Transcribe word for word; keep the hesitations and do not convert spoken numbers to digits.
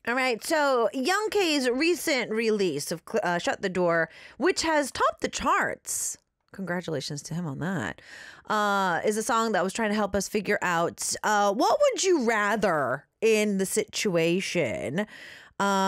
All right, so Young K's recent release of uh, Shut the Door, which has topped the charts. Congratulations to him on that. Uh, is a song that was trying to help us figure out uh, what would you rather in the situation. Um,